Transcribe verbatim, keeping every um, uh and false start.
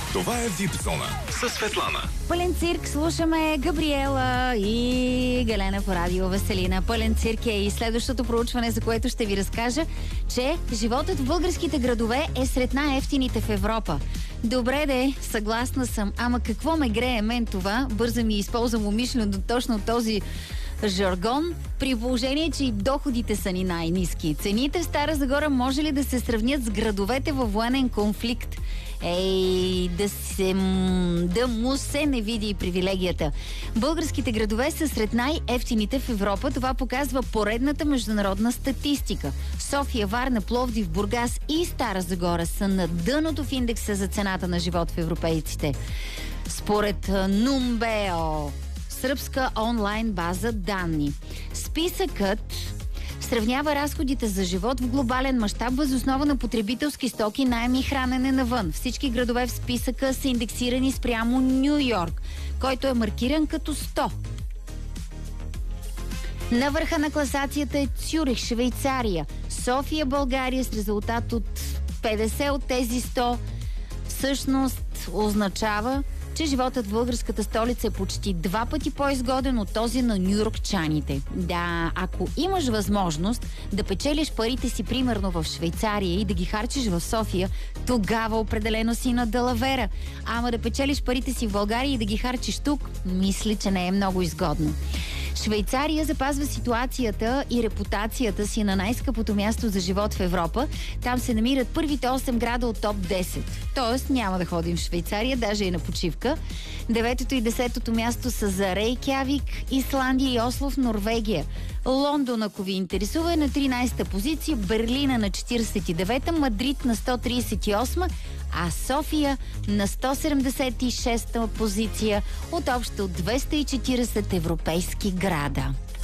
Това е Вип Зона със Светлана. Пълен цирк, слушаме Габриела и Галена по радио Веселина. Пълен цирк е и следващото проучване, за което ще ви разкажа, че животът в българските градове е сред най-ефтините в Европа. Добре де, съгласна съм, ама какво ме грее мен това? Бързам и използвам умишлено точно този жаргон, при положение, че и доходите са ни най-низки. Цените в Стара Загора може ли да се сравнят с градовете във военен конфликт? Ей, да, се, да му се не види привилегията. Българските градове са сред най-ефтините в Европа. Това показва поредната международна статистика. София, Варна, Пловдив, Бургас и Стара Загора са на дъното в индекса за цената на живот в европейците. Според Нумбео, сръбска онлайн база данни. Списъкът сравнява разходите за живот в глобален мащаб въз основа на потребителски стоки, наем и хранене навън. Всички градове в списъка са индексирани спрямо Ню Йорк, който е маркиран като сто. На върха на класацията е Цюрих, Швейцария. София, България с резултат от петдесет от тези сто всъщност означава, че животът в българската столица е почти два пъти по-изгоден от този на нюйоркчаните. Да, ако имаш възможност да печелиш парите си примерно в Швейцария и да ги харчиш в София, тогава определено си на далавера. Ама да печелиш парите си в България и да ги харчиш тук, мисля, че не е много изгодно. Швейцария запазва ситуацията и репутацията си на най-скъпото място за живот в Европа. Там се намират първите осем града от топ десет. Тоест няма да ходим в Швейцария, даже и на почивка. Деветото и десетото място са за Рейкявик, Исландия и Осло в Норвегия. Лондон, ако ви интересува, е на тринайсета позиция, Берлина на четирийсет и девета, Мадрид на сто трийсет и осма, а София на сто седемдесет и шеста позиция от общо двеста и четирийсет европейски града.